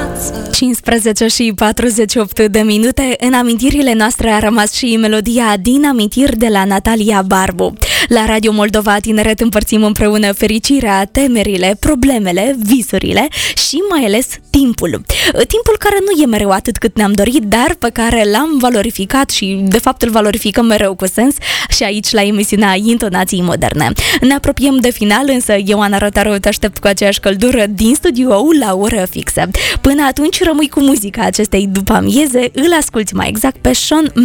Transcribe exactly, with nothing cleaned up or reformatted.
cincisprezece și patruzeci și opt de minute. În amintirile noastre a rămas și melodia Din amintiri de la Natalia Barbu. La Radio Moldova Tineret împărțim împreună fericirea, temerile, problemele, visurile și mai ales timpul. Timpul care nu e mereu atât cât ne-am dorit, dar pe care l-am valorificat și de fapt îl valorificăm mereu cu sens și aici la emisiunea Intonații Moderne. Ne apropiem de final, însă Ioana Rotaru te aștept cu aceeași căldură din studio la oră fixă. Până atunci rămâi cu muzica acestei după amieze, îl asculti mai exact pe Shawn